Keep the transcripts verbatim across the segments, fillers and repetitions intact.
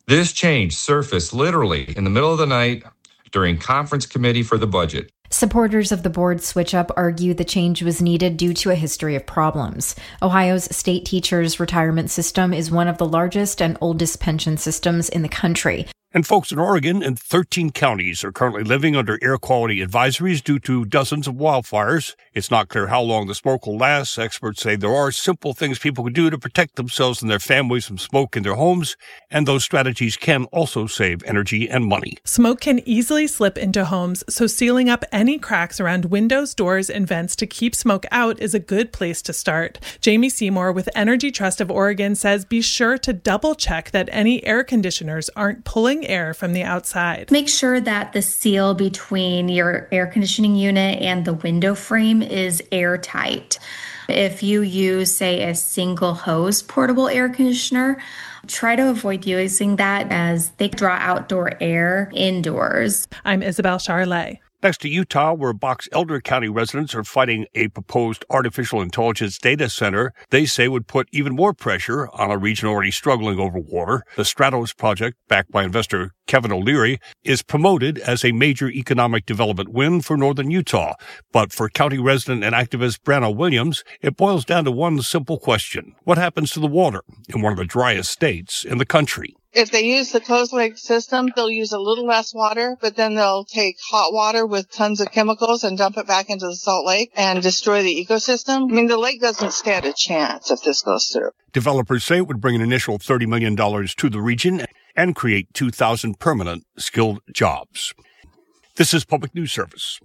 This change surfaced literally in the middle of the night during conference committee for the budget. Supporters of the board switch-up argue the change was needed due to a history of problems. Ohio's state teachers' retirement system is one of the largest and oldest pension systems in the country. And folks in Oregon and thirteen counties are currently living under air quality advisories due to dozens of wildfires. It's not clear how long the smoke will last. Experts say there are simple things people can do to protect themselves and their families from smoke in their homes, and those strategies can also save energy and money. Smoke can easily slip into homes, so sealing up any cracks around windows, doors, and vents to keep smoke out is a good place to start. Jamie Seymour with Energy Trust of Oregon says be sure to double check that any air conditioners aren't pulling air from the outside. Make sure that the seal between your air conditioning unit and the window frame is airtight. If you use, say, a single hose portable air conditioner, try to avoid using that as they draw outdoor air indoors. I'm Isabel Charlet. Next to Utah, where Box Elder County residents are fighting a proposed artificial intelligence data center they say would put even more pressure on a region already struggling over water. The Stratos project, backed by investor Kevin O'Leary, is promoted as a major economic development win for northern Utah. But for county resident and activist Branna Williams, it boils down to one simple question. What happens to the water in one of the driest states in the country? If they use the closed lake system, they'll use a little less water, but then they'll take hot water with tons of chemicals and dump it back into the Salt Lake and destroy the ecosystem. I mean, the lake doesn't stand a chance if this goes through. Developers say it would bring an initial thirty million dollars to the region and create two thousand permanent skilled jobs. This is Public News Service.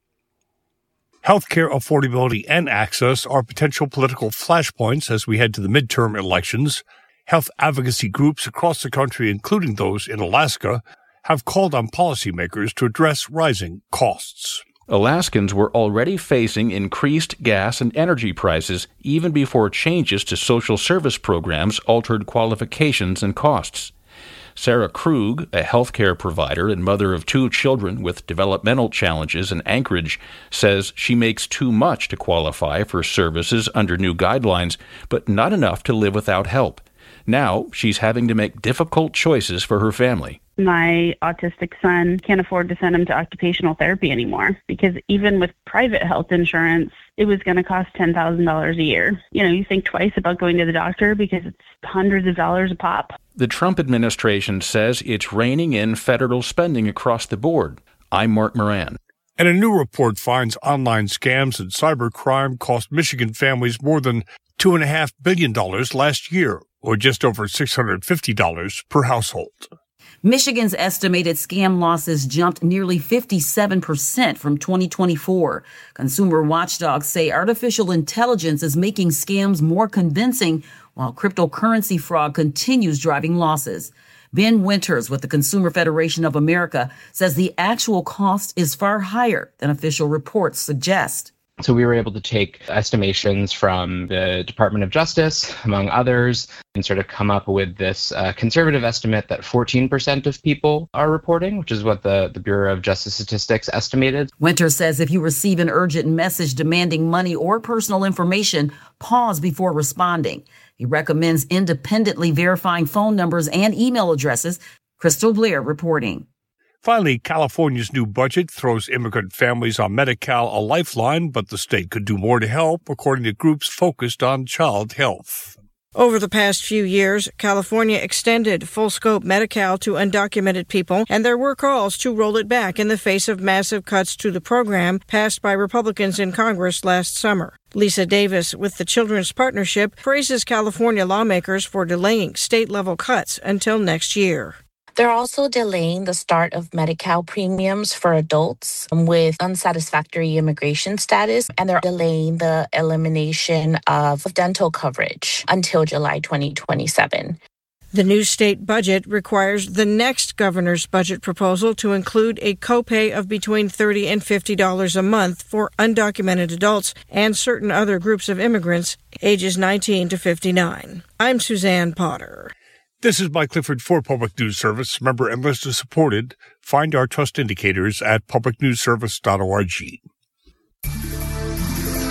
Healthcare affordability and access are potential political flashpoints as we head to the midterm elections. Health advocacy groups across the country, including those in Alaska, have called on policymakers to address rising costs. Alaskans were already facing increased gas and energy prices even before changes to social service programs altered qualifications and costs. Sarah Krug, a healthcare provider and mother of two children with developmental challenges in Anchorage, says she makes too much to qualify for services under new guidelines, but not enough to live without help. Now, she's having to make difficult choices for her family. My autistic son can't afford to send him to occupational therapy anymore because even with private health insurance, it was going to cost ten thousand dollars a year. You know, you think twice about going to the doctor because it's hundreds of dollars a pop. The Trump administration says it's reining in federal spending across the board. I'm Mark Moran. And a new report finds online scams and cybercrime cost Michigan families more than two point five billion dollars last year, or just over six hundred fifty dollars per household. Michigan's estimated scam losses jumped nearly fifty-seven percent from twenty twenty-four. Consumer watchdogs say artificial intelligence is making scams more convincing, while cryptocurrency fraud continues driving losses. Ben Winters with the Consumer Federation of America says the actual cost is far higher than official reports suggest. So we were able to take estimations from the Department of Justice, among others, and sort of come up with this uh, conservative estimate that fourteen percent of people are reporting, which is what the, the Bureau of Justice Statistics estimated. Winter says if you receive an urgent message demanding money or personal information, pause before responding. He recommends independently verifying phone numbers and email addresses. Crystal Blair reporting. Finally, California's new budget throws immigrant families on Medi-Cal a lifeline, but the state could do more to help, according to groups focused on child health. Over the past few years, California extended full-scope Medi-Cal to undocumented people, and there were calls to roll it back in the face of massive cuts to the program passed by Republicans in Congress last summer. Lisa Davis with the Children's Partnership praises California lawmakers for delaying state-level cuts until next year. They're also delaying the start of Medi-Cal premiums for adults with unsatisfactory immigration status, and they're delaying the elimination of dental coverage until July twenty twenty-seven. The new state budget requires the next governor's budget proposal to include a copay of between thirty dollars and fifty dollars a month for undocumented adults and certain other groups of immigrants ages nineteen to fifty-nine. I'm Suzanne Potter. This is Mike Clifford for Public News Service. Member and listener supported. Find our trust indicators at public news service dot org.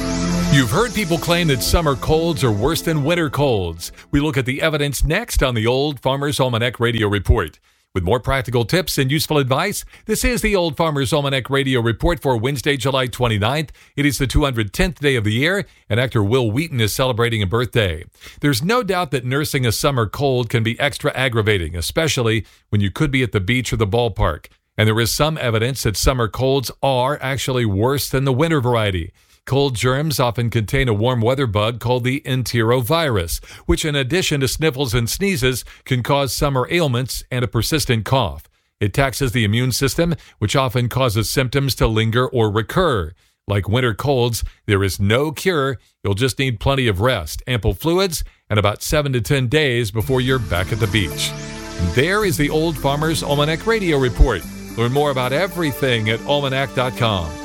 You've heard people claim that summer colds are worse than winter colds. We look at the evidence next on the Old Farmer's Almanac Radio Report. With more practical tips and useful advice, this is the Old Farmer's Almanac Radio Report for Wednesday, July twenty-ninth. It is the two hundred tenth day of the year, and actor Will Wheaton is celebrating a birthday. There's no doubt that nursing a summer cold can be extra aggravating, especially when you could be at the beach or the ballpark. And there is some evidence that summer colds are actually worse than the winter variety. Cold germs often contain a warm weather bug called the enterovirus, which in addition to sniffles and sneezes can cause summer ailments and a persistent cough. It taxes the immune system, which often causes symptoms to linger or recur. Like winter colds, there is no cure. You'll just need plenty of rest, ample fluids, and about seven to ten days before you're back at the beach. And there is the Old Farmer's Almanac Radio Report. Learn more about everything at almanac dot com.